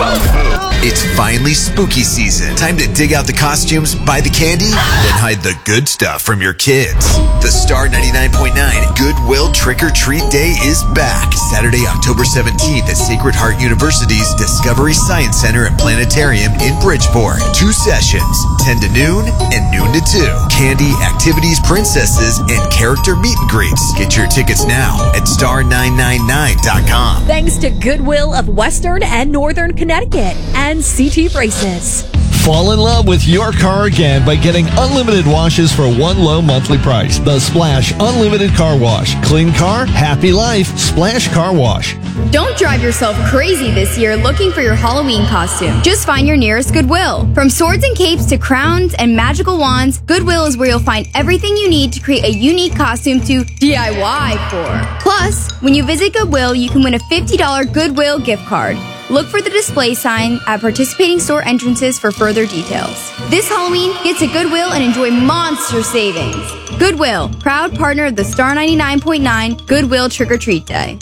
It's finally spooky season. Time to dig out the costumes, buy the candy, then hide the good stuff from your kids. The Star 99.9 Goodwill Trick or Treat Day is back. Saturday, October 17th at Sacred Heart University's Discovery Science Center and Planetarium in Bridgeport. 2 sessions, 10 to noon and noon to 2. Candy, activities, princesses, and character meet and greets. Get your tickets now at star999.com. Thanks to Goodwill of Western and Northern Connecticut and CT Braces. Fall in love with your car again by getting unlimited washes for one low monthly price. The Splash Unlimited Car Wash. Clean car, happy life. Splash Car Wash. Don't drive yourself crazy this year looking for your Halloween costume. Just find your nearest Goodwill. From swords and capes to crowns and magical wands, Goodwill is where you'll find everything you need to create a unique costume to DIY for. Plus, when you visit Goodwill, you can win a $50 Goodwill gift card. Look for the display sign at participating store entrances for further details. This Halloween, get to Goodwill and enjoy monster savings. Goodwill, proud partner of the Star 99.9 Goodwill Trick or Treat Day.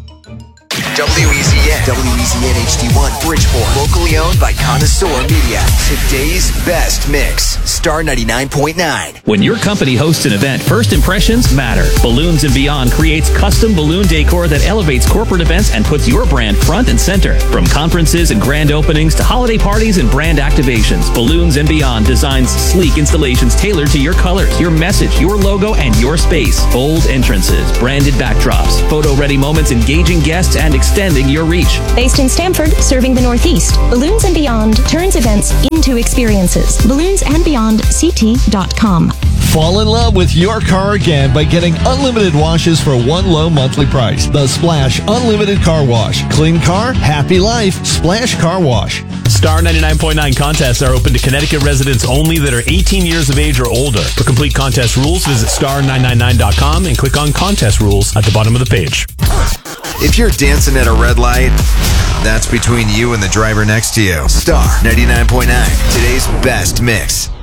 WEZN HD1 Bridgeport. Locally owned by Connoisseur Media. Today's best mix. Star 99.9. When your company hosts an event, first impressions matter. Balloons and Beyond creates custom balloon decor that elevates corporate events and puts your brand front and center. From conferences and grand openings to holiday parties and brand activations, Balloons and Beyond designs sleek installations tailored to your colors, your message, your logo, and your space. Bold entrances, branded backdrops, photo-ready moments, engaging guests, and extending your reach. Based in Stamford, serving the Northeast, Balloons and Beyond turns events into experiences. BalloonsandBeyondCT.com. Fall in love with your car again by getting unlimited washes for one low monthly price. The Splash Unlimited Car Wash. Clean car, happy life. Splash Car Wash. Star 99.9 contests are open to Connecticut residents only that are 18 years of age or older. For complete contest rules, visit star999.com and click on contest rules at the bottom of the page. If you're dancing at a red light, that's between you and the driver next to you. Star 99.9, today's best mix.